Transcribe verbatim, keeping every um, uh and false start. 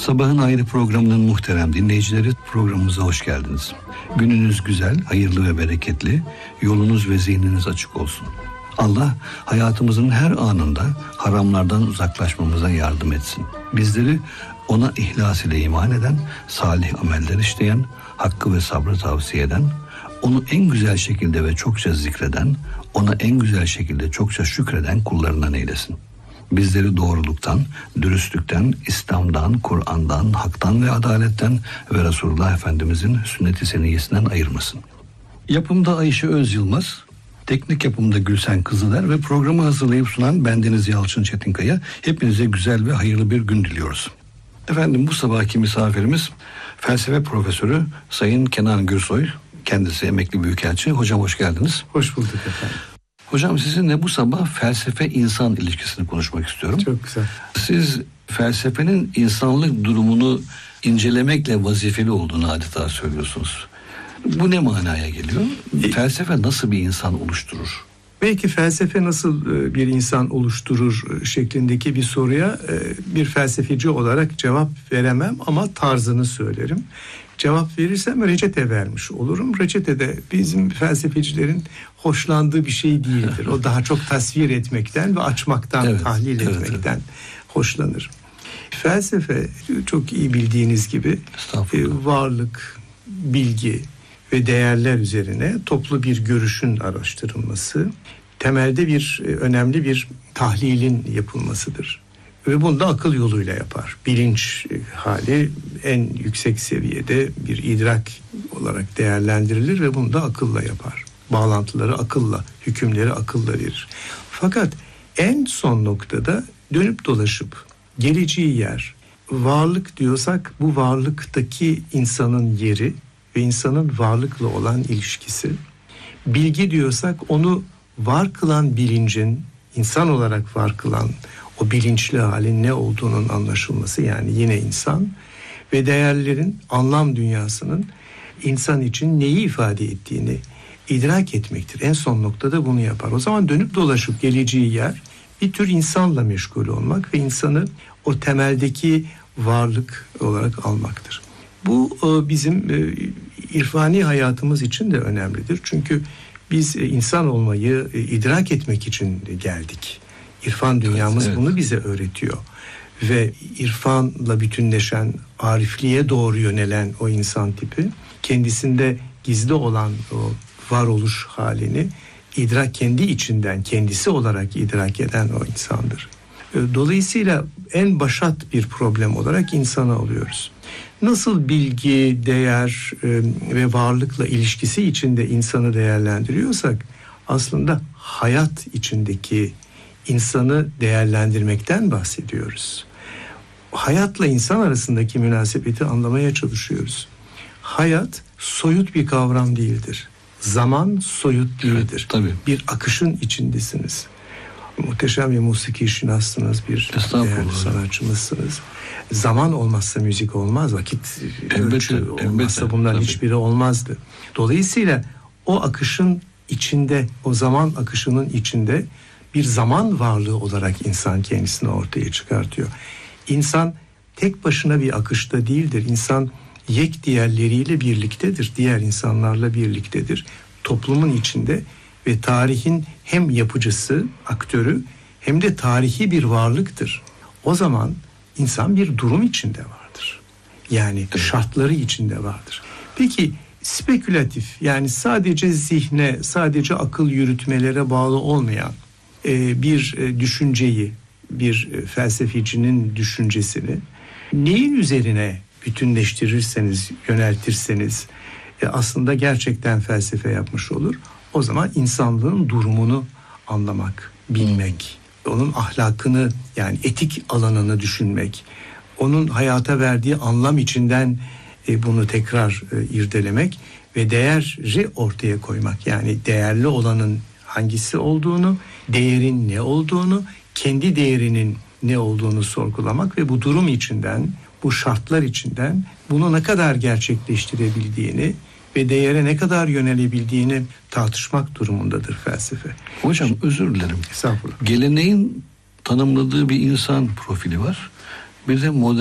Sabahın Ayrı programının muhterem dinleyicileri, programımıza hoş geldiniz. Gününüz güzel, hayırlı ve bereketli, yolunuz ve zihniniz açık olsun. Allah hayatımızın her anında haramlardan uzaklaşmamıza yardım etsin. Bizleri ona ihlas ile iman eden, salih ameller işleyen, hakkı ve sabrı tavsiye eden, onu en güzel şekilde ve çokça zikreden, ona en güzel şekilde çokça şükreden kullarından eylesin. Bizleri doğruluktan, dürüstlükten, İslam'dan, Kur'an'dan, haktan ve adaletten ve Resulullah Efendimizin sünnet-i seniyyesinden ayırmasın. Yapımda Ayşe Öz Yılmaz, teknik yapımda Gülsen Kızıler ve programı hazırlayıp sunan bendeniz Yalçın Çetinkaya. Hepinize güzel ve hayırlı bir gün diliyoruz. Efendim, bu sabahki misafirimiz felsefe profesörü Sayın Kenan Gürsoy. Kendisi emekli büyükelçi. Hocam hoş geldiniz. Hoş bulduk efendim. Hocam, sizinle bu sabah felsefe-insan ilişkisini konuşmak istiyorum. Çok güzel. Siz felsefenin insanlık durumunu incelemekle vazifeli olduğunu adeta söylüyorsunuz. Bu ne manaya geliyor? E, felsefe nasıl bir insan oluşturur? Belki felsefe nasıl bir insan oluşturur şeklindeki bir soruya bir felsefeci olarak cevap veremem ama tarzını söylerim. Cevap verirsem reçete vermiş olurum. Reçete de bizim felsefecilerin hoşlandığı bir şey değildir. O daha çok tasvir etmekten ve açmaktan, evet, tahlil evet, etmekten evet. hoşlanır. Felsefe, çok iyi bildiğiniz gibi varlık, bilgi ve değerler üzerine toplu bir görüşün araştırılması, temelde bir önemli bir tahlilin yapılmasıdır. Ve bunu da akıl yoluyla yapar. Bilinç hali en yüksek seviyede bir idrak olarak değerlendirilir ve bunu da akılla yapar. Bağlantıları akılla, hükümleri akılla verir. Fakat en son noktada dönüp dolaşıp geleceği yer, varlık diyorsak bu varlıktaki insanın yeri ve insanın varlıkla olan ilişkisi, bilgi diyorsak onu var kılan bilincin, insan olarak var kılan o bilinçli halin ne olduğunun anlaşılması, yani yine insan, ve değerlerin, anlam dünyasının insan için neyi ifade ettiğini idrak etmektir. En son noktada bunu yapar. O zaman dönüp dolaşıp geleceği yer bir tür insanla meşgul olmak ve insanı o temeldeki varlık olarak almaktır. Bu bizim irfani hayatımız için de önemlidir. Çünkü biz insan olmayı idrak etmek için geldik. İrfan dünyamız evet, evet. bunu bize öğretiyor. Ve irfanla bütünleşen, arifliğe doğru yönelen o insan tipi, kendisinde gizli olan o varoluş halini idrak, kendi içinden, kendisi olarak idrak eden o insandır. Dolayısıyla en başat bir problem olarak insanı alıyoruz. Nasıl bilgi, değer ve varlıkla ilişkisi içinde insanı değerlendiriyorsak, aslında hayat içindeki insanı değerlendirmekten bahsediyoruz. Hayatla insan arasındaki münasebeti anlamaya çalışıyoruz. Hayat soyut bir kavram değildir. Zaman soyut değildir. Evet, tabii. Bir akışın içindesiniz. Muhteşem bir musiki şinassınız, bir değerli sanatçımızsınız. Zaman olmazsa müzik olmaz, vakit elbette, ölçü olmazsa elbette, bunlar tabii. hiçbiri olmazdı. Dolayısıyla o akışın içinde, o zaman akışının içinde bir zaman varlığı olarak insan kendisini ortaya çıkartıyor. İnsan tek başına bir akışta değildir. İnsan yek diğerleriyle birliktedir. Diğer insanlarla birliktedir. Toplumun içinde ve tarihin hem yapıcısı, aktörü hem de tarihi bir varlıktır. O zaman insan bir durum içinde vardır. Yani şartları içinde vardır. Peki spekülatif, yani sadece zihne, sadece akıl yürütmelere bağlı olmayan bir düşünceyi, bir felsefecinin düşüncesini neyin üzerine bütünleştirirseniz, yöneltirseniz aslında gerçekten felsefe yapmış olur. O zaman insanlığın durumunu anlamak, bilmek, onun ahlakını, yani etik alanını düşünmek, onun hayata verdiği anlam içinden bunu tekrar irdelemek ve değeri ortaya koymak, yani değerli olanın hangisi olduğunu, değerin ne olduğunu, kendi değerinin ne olduğunu sorgulamak ve bu durum içinden, bu şartlar içinden bunu ne kadar gerçekleştirebildiğini ve değere ne kadar yönelebildiğini tartışmak durumundadır felsefe. Hocam özür dilerim. Estağfurullah. Geleneğin tanımladığı bir insan profili var. Bir de modern